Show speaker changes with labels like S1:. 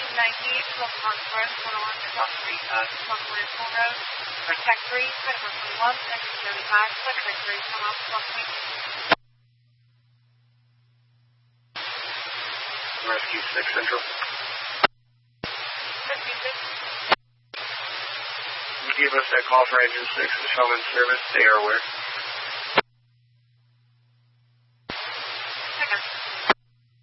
S1: 12 Park Road, 101 Cross Street, Smokeland Full Road, Tech 3, 21, Exit 75, Tech 3, come off Smokeland.
S2: Rescue 6 Central.
S1: Rescue 6.
S2: You give us that call for engine 6 to Shellman service, they are aware.